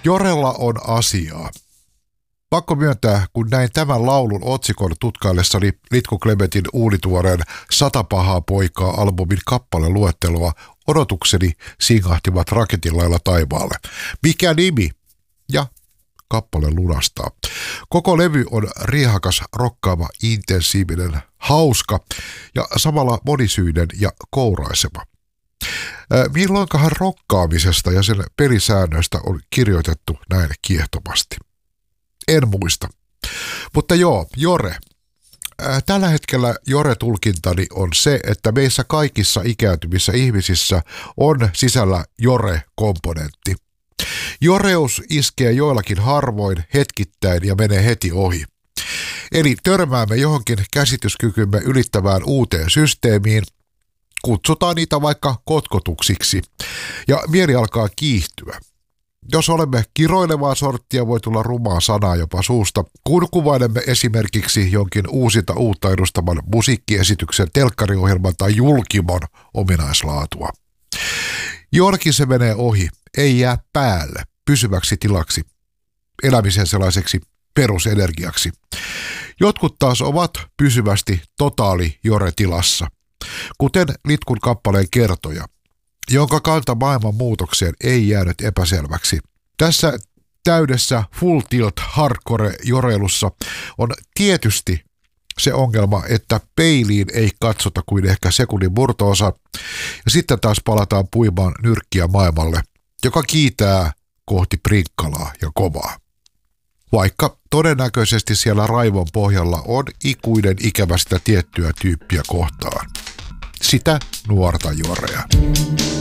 Jorella on asiaa. Pakko myöntää, kun näin tämän laulun otsikon tutkaillessani Litku Clementin uunituoreen 100 pahaa poikaa -albumin kappaleluetteloa, odotukseni singahtivat raketin lailla taivaalle. Mikä nimi? Ja kappale lunastaa. Koko levy on riehakas, rokkaava, intensiivinen, hauska ja samalla monisyinen ja kouraiseva. Milloinkahan rokkaamisesta ja sen pelisäännöistä on kirjoitettu näin kiehtomasti? En muista. Mutta joo, Jore. Tällä hetkellä Jore-tulkintani on se, että meissä kaikissa ikääntyvissä ihmisissä on sisällä Jore-komponentti. Joreus iskee joillakin harvoin, hetkittäin ja menee heti ohi. Eli törmäämme johonkin käsityskykymme ylittävään uuteen systeemiin, kutsutaan niitä vaikka kotkotuksiksi, ja mieli alkaa kiihtyä. Jos olemme kiroilevaa sorttia, voi tulla rumaa sanaa jopa suusta, kun kuvailemme esimerkiksi jonkin uusinta uutta edustaman musiikkiesityksen, telkkariohjelman tai julkimon ominaislaatua. Jollakin se menee ohi, ei jää päälle, pysyväksi tilaksi, elämisen sellaiseksi perusenergiaksi. Jotkut taas ovat pysyvästi totaali Jore-tilassa, kuten Litkun kappaleen kertoja, jonka kanta maailman muutokseen ei jäänyt epäselväksi. Tässä täydessä full tilt hardcore joreilussa on tietysti se ongelma, että peiliin ei katsota kuin ehkä sekunnin murto-osa, ja sitten taas palataan puimaan nyrkkiä maailmalle, joka kiitää kohti prinkkalaa ja kovaa. Vaikka todennäköisesti siellä raivon pohjalla on ikuinen ikävä sitä tiettyä tyyppiä kohtaan. Sitä nuorta Jorea.